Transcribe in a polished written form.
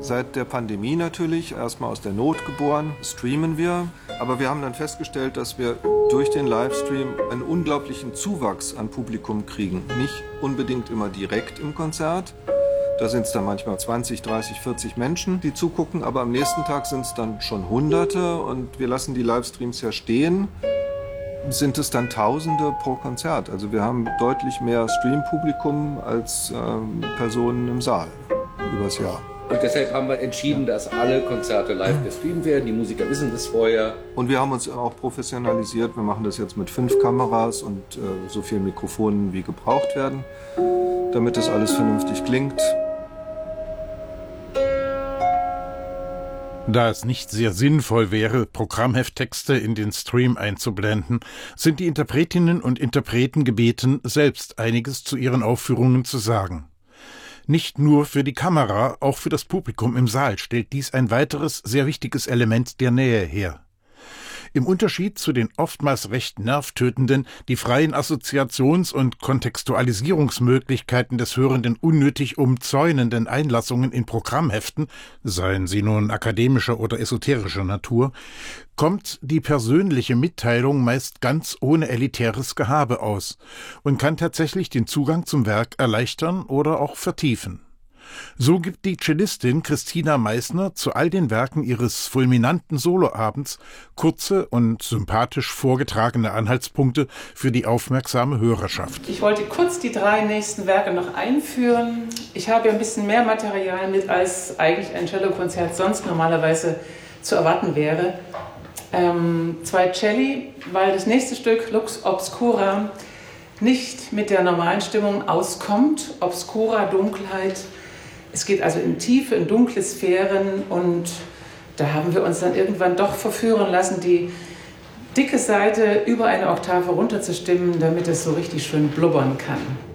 Seit der Pandemie natürlich, erstmal aus der Not geboren, streamen wir. Aber wir haben dann festgestellt, dass wir durch den Livestream einen unglaublichen Zuwachs an Publikum kriegen. Nicht unbedingt immer direkt im Konzert. Da sind es dann manchmal 20, 30, 40 Menschen, die zugucken. Aber am nächsten Tag sind es dann schon Hunderte und wir lassen die Livestreams ja stehen. Sind es dann Tausende pro Konzert. Also wir haben deutlich mehr Stream-Publikum als Personen im Saal übers Jahr. Und deshalb haben wir entschieden, dass alle Konzerte live gestreamt werden. Die Musiker wissen das vorher. Und wir haben uns auch professionalisiert. Wir machen das jetzt mit 5 Kameras und so vielen Mikrofonen, wie gebraucht werden, damit das alles vernünftig klingt. Da es nicht sehr sinnvoll wäre, Programmhefttexte in den Stream einzublenden, sind die Interpretinnen und Interpreten gebeten, selbst einiges zu ihren Aufführungen zu sagen. Nicht nur für die Kamera, auch für das Publikum im Saal stellt dies ein weiteres, sehr wichtiges Element der Nähe her. Im Unterschied zu den oftmals recht nervtötenden, die freien Assoziations- und Kontextualisierungsmöglichkeiten des Hörenden unnötig umzäunenden Einlassungen in Programmheften, seien sie nun akademischer oder esoterischer Natur, kommt die persönliche Mitteilung meist ganz ohne elitäres Gehabe aus und kann tatsächlich den Zugang zum Werk erleichtern oder auch vertiefen. So gibt die Cellistin Christina Meissner zu all den Werken ihres fulminanten Soloabends kurze und sympathisch vorgetragene Anhaltspunkte für die aufmerksame Hörerschaft. Ich wollte kurz die 3 nächsten Werke noch einführen. Ich habe ja ein bisschen mehr Material mit, als eigentlich ein Cellokonzert sonst normalerweise zu erwarten wäre. 2 Celli, weil das nächste Stück Lux Obscura nicht mit der normalen Stimmung auskommt. Obscura, Dunkelheit. Es geht also in tiefe, in dunkle Sphären und da haben wir uns dann irgendwann doch verführen lassen, die dicke Seite über eine Oktave runterzustimmen, damit es so richtig schön blubbern kann.